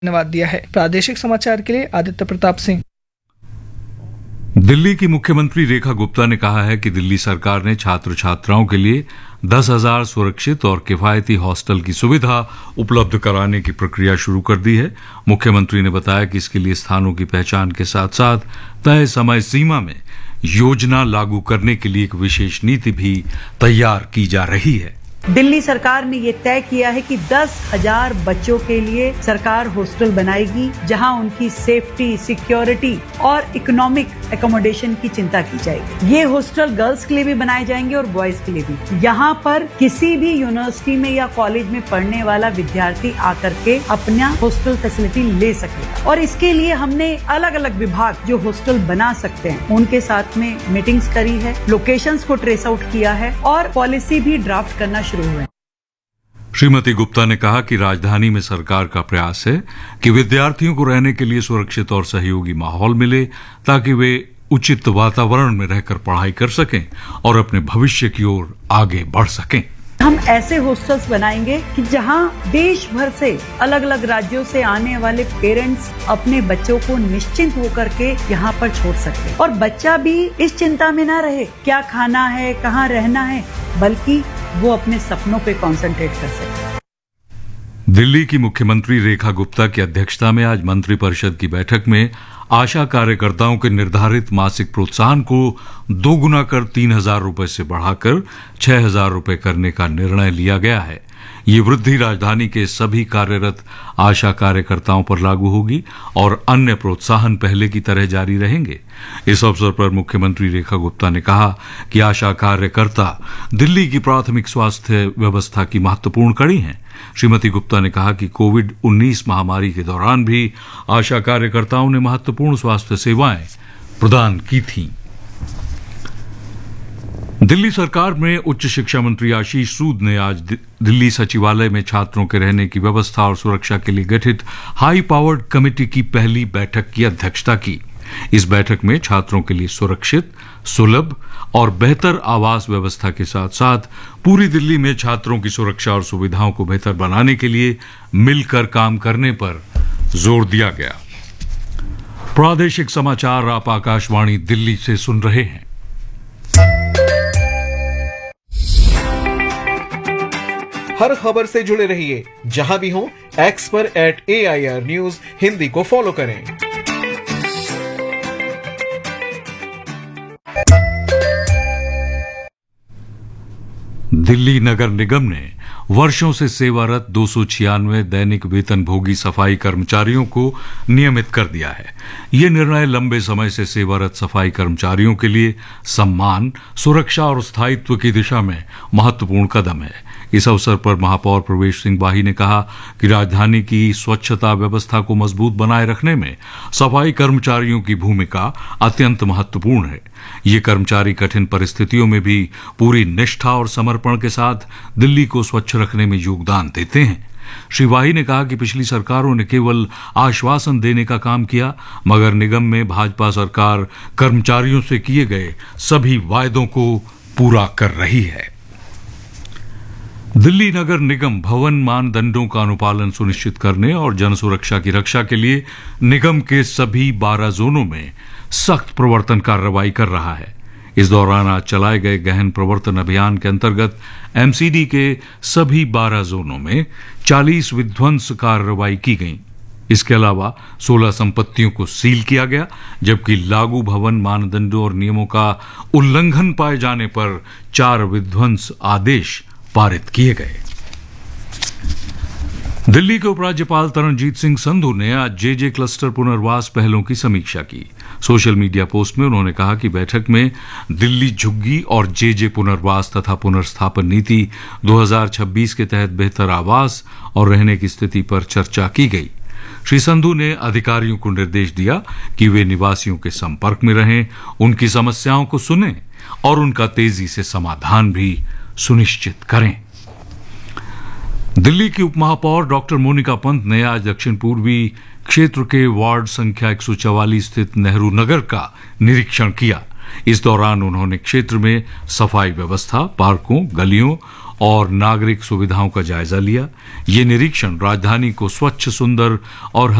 धन्यवाद दिया है। प्रादेशिक समाचार के लिए आदित्य प्रताप सिंह। दिल्ली की मुख्यमंत्री रेखा गुप्ता ने कहा है कि दिल्ली सरकार ने छात्र छात्राओं के लिए 10,000 सुरक्षित और किफायती हॉस्टल की सुविधा उपलब्ध कराने की प्रक्रिया शुरू कर दी है। मुख्यमंत्री ने बताया कि इसके लिए स्थानों की पहचान के साथ साथ तय समय सीमा में योजना लागू करने के लिए एक विशेष नीति भी तैयार की जा रही है। दिल्ली सरकार ने ये तय किया है कि 10,000 बच्चों के लिए सरकार हॉस्टल बनाएगी, जहां उनकी सेफ्टी, सिक्योरिटी और इकोनॉमिक एकोमोडेशन की चिंता की जाएगी। ये हॉस्टल गर्ल्स के लिए भी बनाए जाएंगे और बॉयज के लिए भी। यहाँ पर किसी भी यूनिवर्सिटी में या कॉलेज में पढ़ने वाला विद्यार्थी आकर के अपना हॉस्टल फैसिलिटी ले सकेगा। और इसके लिए हमने अलग अलग विभाग जो हॉस्टल बना सकते हैं उनके साथ में मीटिंग्स करी है, लोकेशंस को ट्रेस आउट किया है और पॉलिसी भी ड्राफ्ट करना शुरू हुए। श्रीमती गुप्ता ने कहा कि राजधानी में सरकार का प्रयास है कि विद्यार्थियों को रहने के लिए सुरक्षित और सहयोगी माहौल मिले, ताकि वे उचित वातावरण में रहकर पढ़ाई कर सकें और अपने भविष्य की ओर आगे बढ़ सकें। हम ऐसे हॉस्टल्स बनाएंगे कि जहां देश भर से अलग अलग राज्यों से आने वाले पेरेंट्स अपने बच्चों को निश्चिंत होकर के यहाँ पर छोड़ सकते और बच्चा भी इस चिंता में ना रहे क्या खाना है, कहाँ रहना है, बल्कि वो अपने सपनों पे कंसंट्रेट कर सके। दिल्ली की मुख्यमंत्री रेखा गुप्ता की अध्यक्षता में आज मंत्रिपरिषद की बैठक में आशा कार्यकर्ताओं के निर्धारित मासिक प्रोत्साहन को दोगुना कर 3,000 रुपए से बढ़ाकर 6,000 रुपए करने का निर्णय लिया गया है। ये वृद्धि राजधानी के सभी कार्यरत आशा कार्यकर्ताओं पर लागू होगी और अन्य प्रोत्साहन पहले की तरह जारी रहेंगे। इस अवसर पर मुख्यमंत्री रेखा गुप्ता ने कहा कि आशा कार्यकर्ता दिल्ली की प्राथमिक स्वास्थ्य व्यवस्था की महत्वपूर्ण कड़ी हैं। श्रीमती गुप्ता ने कहा कि कोविड-19 महामारी के दौरान भी आशा कार्यकर्ताओं ने महत्वपूर्ण स्वास्थ्य सेवाएं प्रदान की थीं। दिल्ली सरकार में उच्च शिक्षा मंत्री आशीष सूद ने आज दिल्ली सचिवालय में छात्रों के रहने की व्यवस्था और सुरक्षा के लिए गठित हाई पावर्ड कमेटी की पहली बैठक की अध्यक्षता की। इस बैठक में छात्रों के लिए सुरक्षित, सुलभ और बेहतर आवास व्यवस्था के साथ साथ पूरी दिल्ली में छात्रों की सुरक्षा और सुविधाओं को बेहतर बनाने के लिए मिलकर काम करने पर जोर दिया गया। प्रादेशिक समाचार आप आकाशवाणी दिल्ली से सुन रहे हैं। हर खबर से जुड़े रहिए, जहां भी हो एक्स पर @AIR न्यूज हिंदी को फॉलो करें। दिल्ली नगर निगम ने वर्षों से सेवारत 296 दैनिक वेतनभोगी सफाई कर्मचारियों को नियमित कर दिया है। ये निर्णय लंबे समय से सेवारत सफाई कर्मचारियों के लिए सम्मान, सुरक्षा और स्थायित्व की दिशा में महत्वपूर्ण कदम है। इस अवसर पर महापौर प्रवेश सिंह बाही ने कहा कि राजधानी की स्वच्छता व्यवस्था को मजबूत बनाए रखने में सफाई कर्मचारियों की भूमिका अत्यंत महत्वपूर्ण है। ये कर्मचारी कठिन परिस्थितियों में भी पूरी निष्ठा और समर्पण के साथ दिल्ली को स्वच्छ रखने में योगदान देते हैं। श्री वाही ने कहा कि पिछली सरकारों ने केवल आश्वासन देने का काम किया, मगर निगम में भाजपा सरकार कर्मचारियों से किए गए सभी वायदों को पूरा कर रही है। दिल्ली नगर निगम भवन मानदंडों का अनुपालन सुनिश्चित करने और जन सुरक्षा की रक्षा के लिए निगम के सभी 12 जोनों में सख्त प्रवर्तन कार्रवाई कर रहा है। इस दौरान आज चलाए गए गहन प्रवर्तन अभियान के अंतर्गत एमसीडी के सभी 12 जोनों में 40 विध्वंस कार्रवाई की गई। इसके अलावा 16 संपत्तियों को सील किया गया, जबकि लागू भवन मानदंडों और नियमों का उल्लंघन पाए जाने पर 4 विध्वंस आदेश पारित किए गए। दिल्ली के उपराज्यपाल तरणजीत सिंह संधू ने आज जेजे क्लस्टर पुनर्वास पहलों की समीक्षा की। सोशल मीडिया पोस्ट में उन्होंने कहा कि बैठक में दिल्ली झुग्गी और जेजे पुनर्वास तथा पुनर्स्थापन नीति 2026 के तहत बेहतर आवास और रहने की स्थिति पर चर्चा की गई। श्री संधू ने अधिकारियों को निर्देश दिया कि वे निवासियों के संपर्क में रहें, उनकी समस्याओं को सुनें और उनका तेजी से समाधान भी सुनिश्चित करें। दिल्ली की उपमहापौर डॉक्टर मोनिका पंत ने आज दक्षिण पूर्वी क्षेत्र के वार्ड संख्या 144 स्थित नेहरू नगर का निरीक्षण किया। इस दौरान उन्होंने क्षेत्र में सफाई व्यवस्था, पार्कों, गलियों और नागरिक सुविधाओं का जायजा लिया। ये निरीक्षण राजधानी को स्वच्छ, सुंदर और